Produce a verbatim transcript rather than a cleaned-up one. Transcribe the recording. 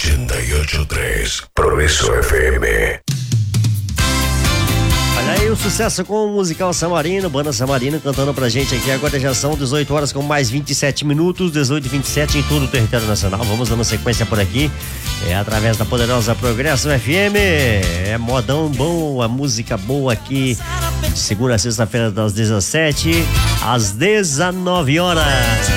ochenta y ocho punto tres Progresso F M. Olha aí o sucesso com o musical Samarino, banda Samarino cantando pra gente aqui. Agora já são dezoito horas com mais vinte e sete minutos, dezoito e vinte e sete em todo o território nacional. Vamos dando sequência por aqui, é através da poderosa Progresso F M. É modão bom, a música boa aqui. Segunda a sexta-feira das dezessete às dezenove horas.